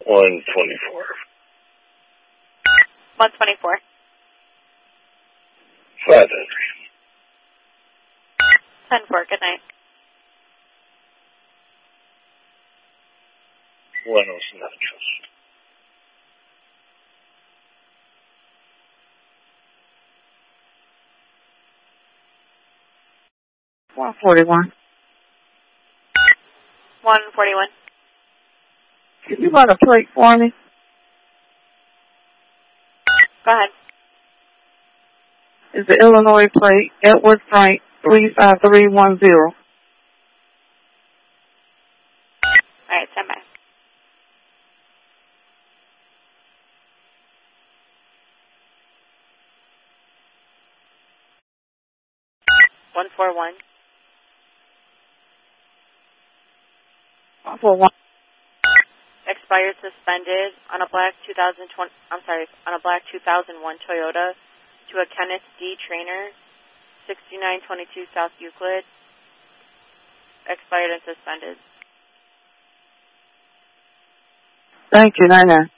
124. 124. 500. 10-4. Good night. 107. 141. 141. Can you run a plate for me? Go ahead. It's the Illinois plate, Edward Frank, 35310. All right, stand by. One 141. 141. Expired suspended on a black 2001 Toyota to a Kenneth D. Trainer, 6922 South Euclid. Expired and suspended. Thank you, Nina.